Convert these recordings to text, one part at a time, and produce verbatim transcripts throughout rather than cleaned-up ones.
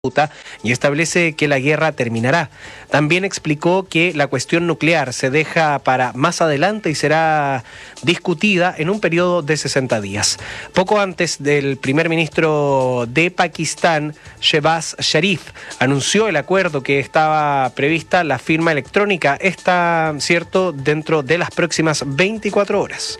y establece que la guerra terminará. También explicó que la cuestión nuclear se deja para más adelante y será discutida en un periodo de sesenta días. Poco antes del primer ministro de Pakistán, Shehbaz Sharif, anunció el acuerdo que estaba prevista la firma electrónica, está cierto, dentro de las próximas veinticuatro horas.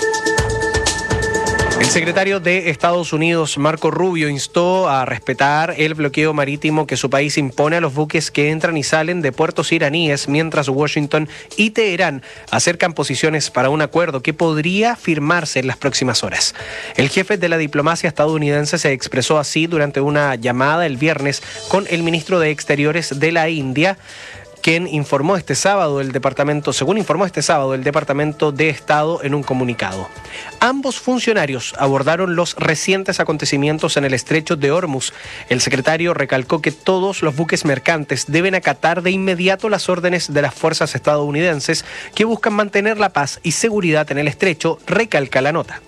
El secretario de Estados Unidos, Marco Rubio, instó a respetar el bloqueo marítimo que su país impone a los buques que entran y salen de puertos iraníes, mientras Washington y Teherán acercan posiciones para un acuerdo que podría firmarse en las próximas horas. El jefe de la diplomacia estadounidense se expresó así durante una llamada el viernes con el ministro de Exteriores de la India, quien informó este sábado el departamento, según informó este sábado el Departamento de Estado en un comunicado. Ambos funcionarios abordaron los recientes acontecimientos en el estrecho de Hormuz. El secretario recalcó que todos los buques mercantes deben acatar de inmediato las órdenes de las fuerzas estadounidenses que buscan mantener la paz y seguridad en el estrecho, recalca la nota.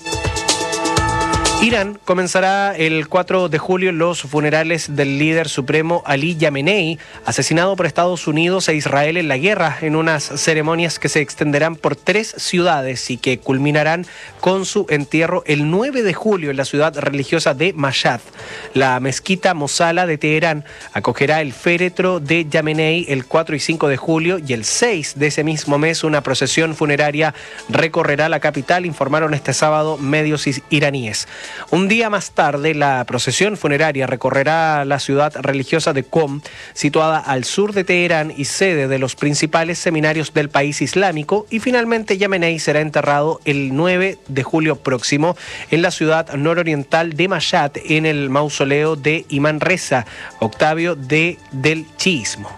Irán comenzará el cuatro de julio los funerales del líder supremo Ali Khamenei, asesinado por Estados Unidos e Israel en la guerra, en unas ceremonias que se extenderán por tres ciudades y que culminarán con su entierro el nueve de julio en la ciudad religiosa de Mashhad. La mezquita Mosala de Teherán acogerá el féretro de Khamenei el cuatro y cinco de julio, y el seis de ese mismo mes una procesión funeraria recorrerá la capital, informaron este sábado medios iraníes. Un día más tarde, la procesión funeraria recorrerá la ciudad religiosa de Qom, situada al sur de Teherán y sede de los principales seminarios del país islámico, y finalmente Khamenei será enterrado el nueve de julio próximo en la ciudad nororiental de Mashhad, en el mausoleo de Imán Reza, Octavio de, del chiismo.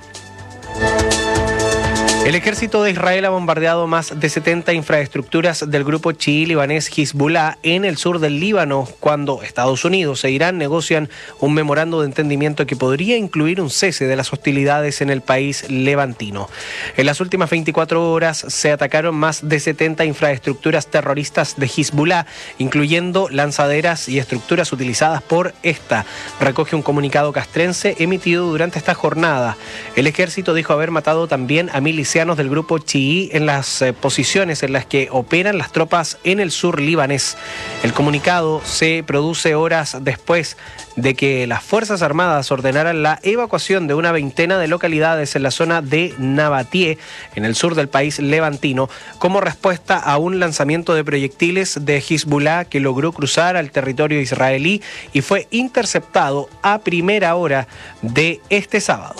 El ejército de Israel ha bombardeado más de setenta infraestructuras del grupo chií libanés Hezbollah en el sur del Líbano, cuando Estados Unidos e Irán negocian un memorando de entendimiento que podría incluir un cese de las hostilidades en el país levantino. En las últimas veinticuatro horas se atacaron más de setenta infraestructuras terroristas de Hezbollah, incluyendo lanzaderas y estructuras utilizadas por esta, recoge un comunicado castrense emitido durante esta jornada. El ejército dijo haber matado también a milicianos del grupo chií en las eh, posiciones en las que operan las tropas en el sur libanés. El comunicado se produce horas después de que las Fuerzas Armadas ordenaran la evacuación de una veintena de localidades en la zona de Nabatie, en el sur del país levantino, como respuesta a un lanzamiento de proyectiles de Hezbollah que logró cruzar al territorio israelí y fue interceptado a primera hora de este sábado.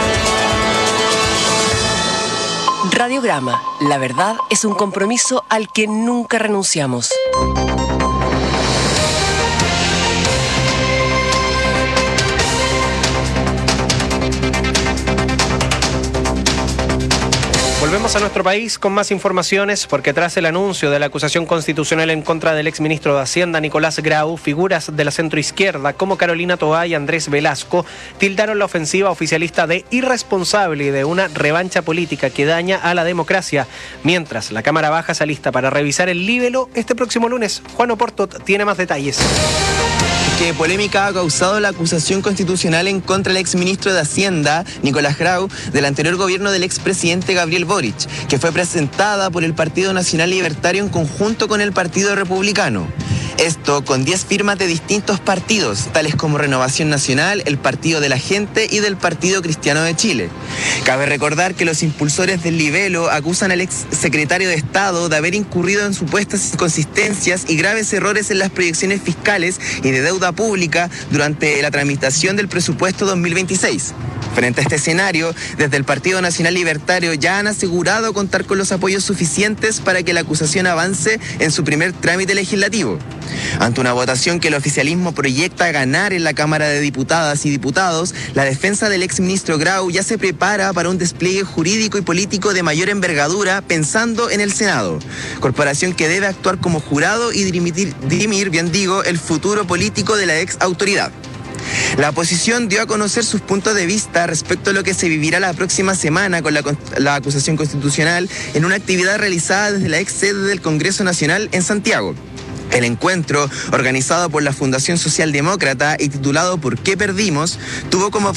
Radiograma, la verdad es un compromiso al que nunca renunciamos. Volvemos a nuestro país con más informaciones, porque tras el anuncio de la acusación constitucional en contra del exministro de Hacienda, Nicolás Grau, figuras de la centroizquierda como Carolina Toá y Andrés Velasco tildaron la ofensiva oficialista de irresponsable y de una revancha política que daña a la democracia, mientras la Cámara Baja se alista para revisar el libelo este próximo lunes. Juan Oportot tiene más detalles. ¿Qué polémica ha causado la acusación constitucional en contra del exministro de Hacienda, Nicolás Grau, del anterior gobierno del expresidente Gabriel Boric, que fue presentada por el Partido Nacional Libertario en conjunto con el Partido Republicano? Esto con diez firmas de distintos partidos, tales como Renovación Nacional, el Partido de la Gente y del Partido Cristiano de Chile. Cabe recordar que los impulsores del libelo acusan al ex secretario de Estado de haber incurrido en supuestas inconsistencias y graves errores en las proyecciones fiscales y de deuda pública durante la tramitación del presupuesto dos mil veintiséis. Frente a este escenario, desde el Partido Nacional Libertario ya han asegurado contar con los apoyos suficientes para que la acusación avance en su primer trámite legislativo. Ante una votación que el oficialismo proyecta ganar en la Cámara de Diputadas y Diputados, la defensa del exministro Grau ya se prepara para un despliegue jurídico y político de mayor envergadura, pensando en el Senado, corporación que debe actuar como jurado y dirimir, dirimir, bien digo, el futuro político de la ex autoridad. La oposición dio a conocer sus puntos de vista respecto a lo que se vivirá la próxima semana con la, la acusación constitucional en una actividad realizada desde la ex sede del Congreso Nacional en Santiago. El encuentro, organizado por la Fundación Socialdemócrata y titulado ¿Por qué perdimos?, tuvo como